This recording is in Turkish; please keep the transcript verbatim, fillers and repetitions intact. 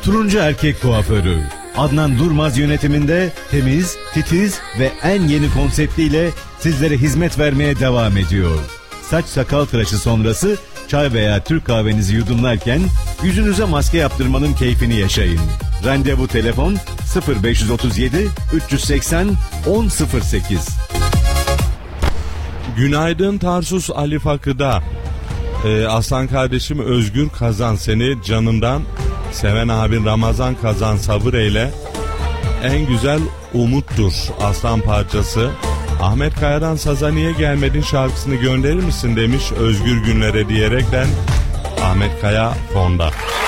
Turuncu Erkek Kuaförü Adnan Durmaz yönetiminde temiz, titiz ve en yeni konseptiyle sizlere hizmet vermeye devam ediyor. Saç sakal tıraşı sonrası çay veya Türk kahvenizi yudumlarken yüzünüze maske yaptırmanın keyfini yaşayın. Randevu telefon sıfır beş otuz yedi üç seksen on sıfır sekiz. Günaydın Tarsus Ali Fakı'da. Ee, Aslan kardeşim Özgür Kazan, seni canından seven abin Ramazan Kazan sabır eyle. En güzel umuttur aslan parçası. Ahmet Kaya'dan Saza Niye Gelmedin şarkısını gönderir misin demiş Özgür Günler'e diyerekten Ahmet Kaya fonda.